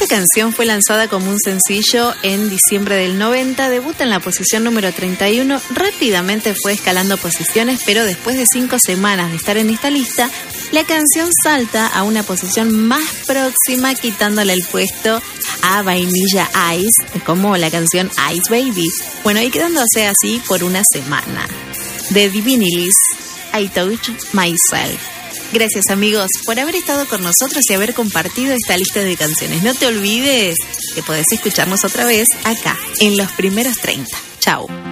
Esta canción fue lanzada como un sencillo en diciembre del 90, debuta en la posición número 31, rápidamente fue escalando posiciones, pero después de 5 semanas de estar en esta lista, la canción salta a una posición más próxima, quitándole el puesto a Vanilla Ice, como la canción Ice Baby. Bueno, y quedándose así por una semana. The Divinilis, I Touch Myself. Gracias, amigos, por haber estado con nosotros y haber compartido esta lista de canciones. No te olvides que podés escucharnos otra vez acá, en los primeros 30. Chau.